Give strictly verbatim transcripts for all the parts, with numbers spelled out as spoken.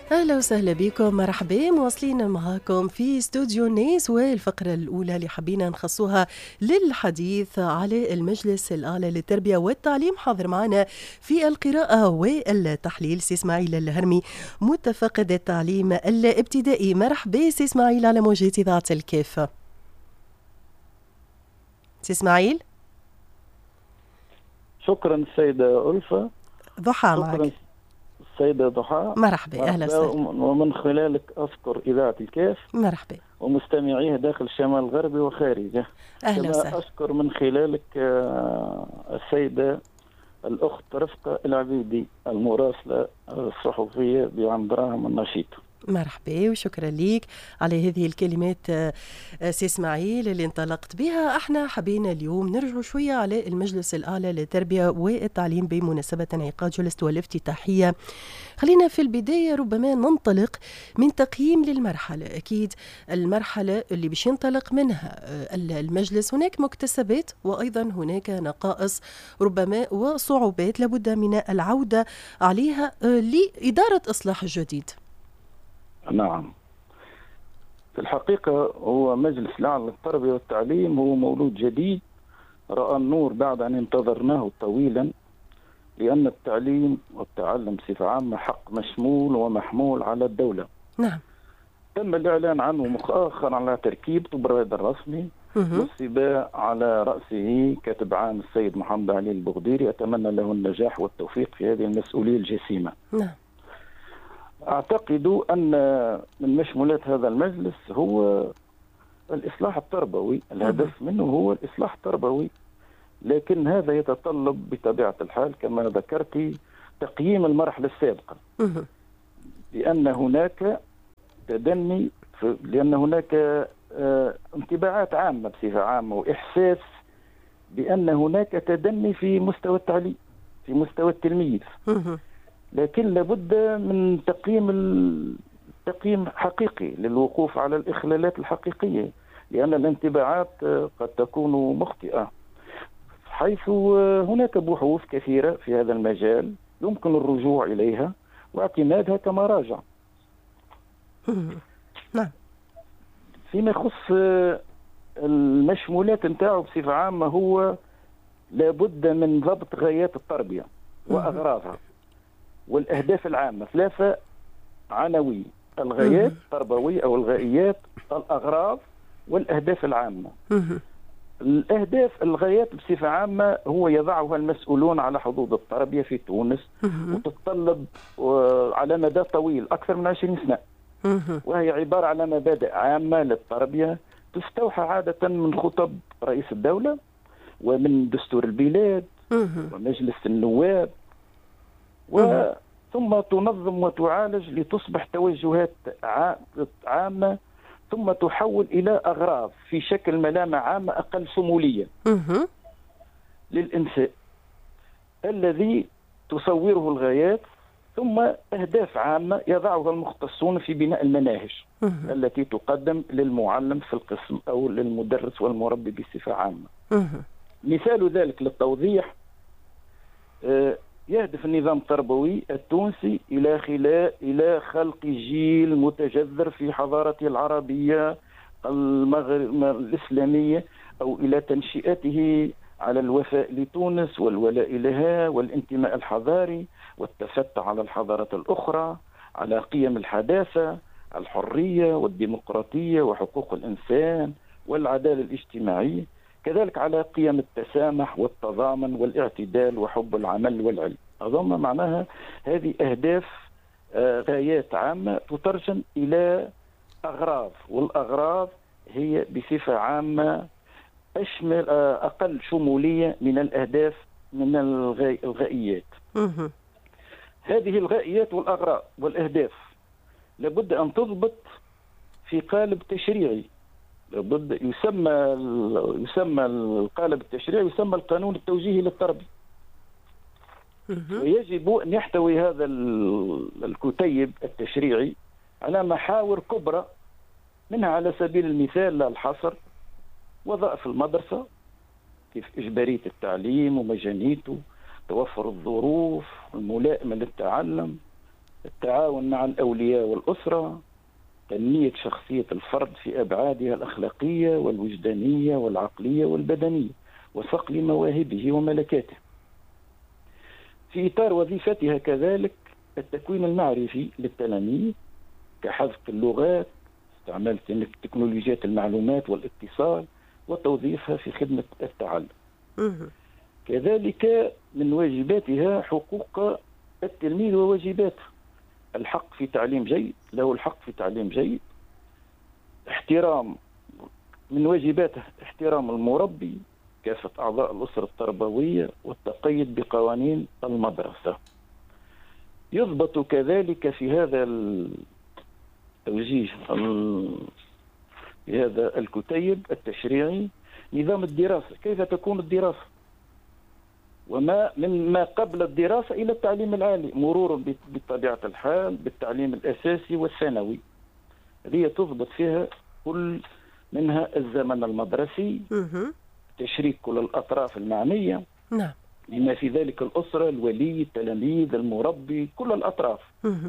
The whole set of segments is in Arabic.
أهلا وسهلا بكم، مرحبا. مواصلين معاكم في استوديو الناس، والفقرة الأولى اللي حبينا نخصوها للحديث على المجلس الأعلى للتربية والتعليم. حاضر معنا في القراءة والتحليل سي إسماعيل الهرمي، متفقد التعليم الابتدائي. مرحبا سي إسماعيل على موجة إذاعة الكاف. سي إسماعيل. شكرا السيدة ألفة. ضحى شكرا معك. السيدة ضحى. مرحبا، أهلا وسهلا. ومن خلالك أذكر إذاعة الكاف مرحبا ومستمعيه داخل الشمال الغربي وخارجه. أهلا كما وسهلا. أشكر من خلالك السيدة الأخت رفقة العبيدي المراسلة الصحفية بعم دراهم النشيط. مرحبا وشكرا ليك على هذه الكلمات سي إسماعيل اللي انطلقت بها. احنا حبينا اليوم نرجع شوية على المجلس الأعلى للتربية والتعليم بمناسبة انعقاد جلسته الافتتاحية. خلينا في البداية ربما ننطلق من تقييم للمرحلة. أكيد المرحلة اللي باش ينطلق منها المجلس هناك مكتسبات وأيضا هناك نقائص ربما وصعوبات لابد من العودة عليها لإدارة إصلاح جديد. نعم، في الحقيقة هو مجلس الأعلى للتربية والتعليم هو مولود جديد رأى النور بعد أن انتظرناه طويلا، لأن التعليم والتعلم بصفة عامة حق مشمول ومحمول على الدولة. نعم. تم الإعلان عنه مؤخرا على تركيب البريد الرسمي، نصب على رأسه كاتب عام السيد محمد علي البغديري. أتمنى له النجاح والتوفيق في هذه المسؤولية الجسيمة. نعم. أعتقد أن من مشمولات هذا المجلس هو الإصلاح التربوي. الهدف منه هو الإصلاح التربوي، لكن هذا يتطلب بطبيعة الحال كما ذكرت تقييم المرحلة السابقة، لأن هناك تدني، لأن هناك انطباعات عامة بصفة عامة وإحساس بأن هناك تدني في مستوى التعليم، في مستوى التلميذ، لكن لابد من تقييم تقييم حقيقي للوقوف على الإخلالات الحقيقية، لأن الانطباعات قد تكون مخطئة، حيث هناك بحوث كثيرة في هذا المجال يمكن الرجوع إليها واعتمادها كمراجع. نعم. فيما يخص المشمولات نتاعو بصفة عامة، هو لابد من ضبط غايات التربية وأغراضها والأهداف العامة. ثلاثة عناوين: الغايات التربوية أو الغائيات، الأغراض، والأهداف العامة. الأهداف الغايات بصفة عامة هو يضعها المسؤولون على حدود التربية في تونس، وتتطلب على مدى طويل أكثر من عشرين سنة، وهي عبارة عن مبادئ عامة للتربية تستوحى عادة من خطب رئيس الدولة ومن دستور البلاد ومجلس النواب، ثم تنظم وتعالج لتصبح توجهات عامة، ثم تحول إلى أغراض في شكل ملامة عامة أقل شمولية للإنسان الذي تصوره الغايات، ثم أهداف عامة يضعها المختصون في بناء المناهج التي تقدم للمعلم في القسم أو للمدرس والمربي بصفة عامة. مثال ذلك للتوضيح: يهدف النظام التربوي التونسي إلى خلال إلى خلق جيل متجذر في حضارته العربية المغرب الإسلامية، أو إلى تنشئته على الوفاء لتونس والولاء لها والانتماء الحضاري والتفتح على الحضارات الأخرى، على قيم الحداثة، الحرية والديمقراطية وحقوق الإنسان والعدالة الاجتماعية، كذلك على قيم التسامح والتضامن والاعتدال وحب العمل والعلم. أظن معناها هذه أهداف غايات عامة تترجم إلى أغراض، والأغراض هي بصفة عامة أشمل أقل شمولية من الأهداف من الغائيات. هذه الغائيات والأغراض والأهداف لابد أن تضبط في قالب تشريعي، لابد يسمى يسمى القالب التشريعي يسمى القانون التوجيهي للتربية، ويجب أن يحتوي هذا الكتيب التشريعي على محاور كبرى، منها على سبيل المثال لا الحصر وظائف المدرسة، كيف إجبارية التعليم ومجانيته، توفر الظروف الملائمة للتعلم، التعاون مع الأولياء والأسرة، تنمية شخصية الفرد في أبعادها الأخلاقية والوجدانية والعقلية والبدنية، وصقل مواهبه وملكاته. في إطار وظيفتها كذلك التكوين المعرفي للتلاميذ كحذف اللغات، استعمال تكنولوجيات المعلومات والاتصال وتوظيفها في خدمة التعلم. كذلك من واجباتها حقوق التلميذ وواجباته، الحق في تعليم جيد، له الحق في تعليم جيد، احترام من واجباته احترام المربي كافة أعضاء الأسرة التربوية والتقيد بقوانين المدرسة. يضبط كذلك في هذا التوجيه في هذا الكتيب التشريعي نظام الدراسة، كيف تكون الدراسة، وما من ما قبل الدراسة إلى التعليم العالي، مرور بطبيعة الحال بالتعليم الأساسي والثانوي. هذه تضبط فيها كل منها الزمن المدرسي، تشريك كل الأطراف المعنية، نعم، بما في ذلك الأسرة، الولي، التلاميذ، المربي، كل الأطراف.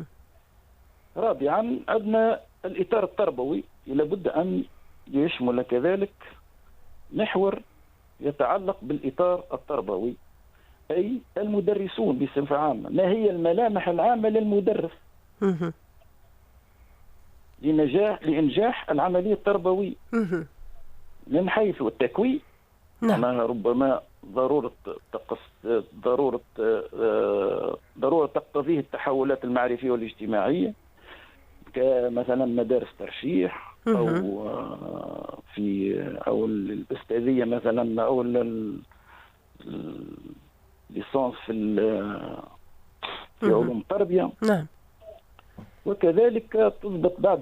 رابعا عندنا الإطار التربوي، لابد أن يشمل كذلك محور يتعلق بالإطار التربوي، أي المدرسون بصفة عامة. ما هي الملامح العامة للمدرس لنجاح لإنجاح العملية التربوية من حيث التكوين، نعم، ربما ضرورة تقص ضرورة ضرورة تقتضيه التحولات المعرفية والاجتماعية، كمثلا مدارس ترشيح أو في أو الأستاذية مثلا، أو الليسانس في في علوم التربية. نعم. وكذلك تضبط بعض